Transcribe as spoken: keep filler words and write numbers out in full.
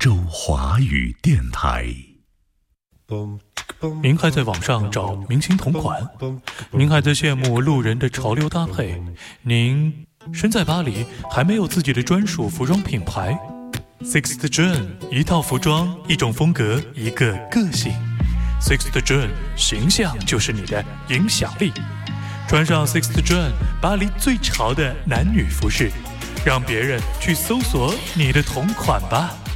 洲华语电台。 您还在网上找明星同款？您还在羡慕路人的潮流搭配？您身在巴黎，还没有自己的专属服装品牌？ Sixth June 一套服装，一种风格，一个个性。 Sixth June 形象就是你的影响力。穿上 Sixth June 巴黎最潮的男女服饰，让别人去搜索你的同款吧。